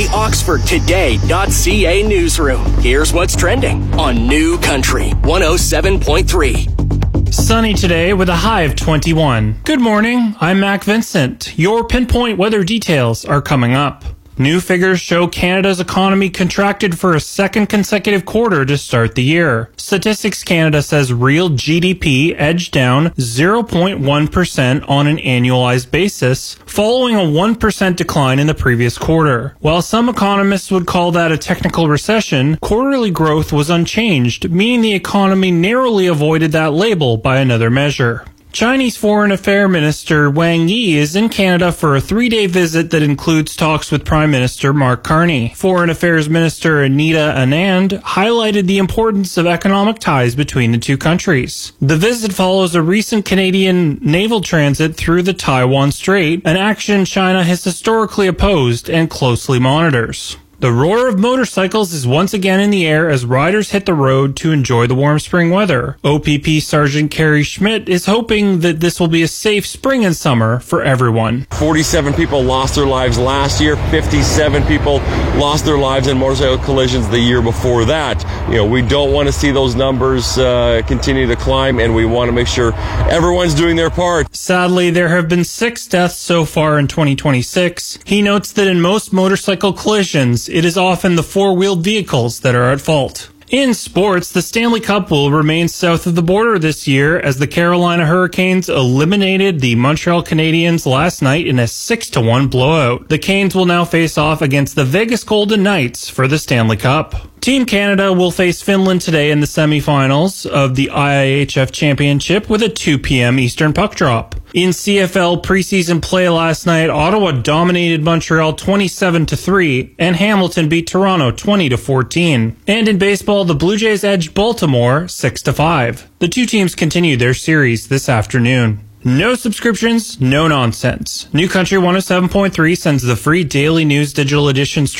OxfordToday.ca newsroom. Here's what's trending on New Country 107.3. Sunny today with a high of 21. Good morning, I'm Mac Vincent. Your pinpoint weather details are coming up. New figures show Canada's economy contracted for a second consecutive quarter to start the year. Statistics Canada says real GDP edged down 0.1% on an annualized basis, following a 1% decline in the previous quarter. While some economists would call that a technical recession, quarterly growth was unchanged, meaning the economy narrowly avoided that label by another measure. Chinese Foreign Affairs Minister Wang Yi is in Canada for a 3-day visit that includes talks with Prime Minister Mark Carney. Foreign Affairs Minister Anita Anand highlighted the importance of economic ties between the two countries. The visit follows a recent Canadian naval transit through the Taiwan Strait, an action China has historically opposed and closely monitors. The roar of motorcycles is once again in the air as riders hit the road to enjoy the warm spring weather. OPP Sergeant Kerry Schmidt is hoping that this will be a safe spring and summer for everyone. 47 people lost their lives last year. 57 people lost their lives in motorcycle collisions the year before that. We don't want to see those numbers continue to climb, and we want to make sure everyone's doing their part. Sadly, there have been 6 deaths so far in 2026. He notes that in most motorcycle collisions, it is often the four-wheeled vehicles that are at fault. In sports, the Stanley Cup will remain south of the border this year as the Carolina Hurricanes eliminated the Montreal Canadiens last night in a 6-1 blowout. The Canes will now face off against the Vegas Golden Knights for the Stanley Cup. Team Canada will face Finland today in the semifinals of the IIHF Championship with a 2 p.m. Eastern puck drop. In CFL preseason play last night, Ottawa dominated Montreal 27-3, and Hamilton beat Toronto 20-14. And in baseball, the Blue Jays edged Baltimore 6-5. The two teams continue their series this afternoon. No subscriptions, no nonsense. New Country 107.3 sends the free daily news digital edition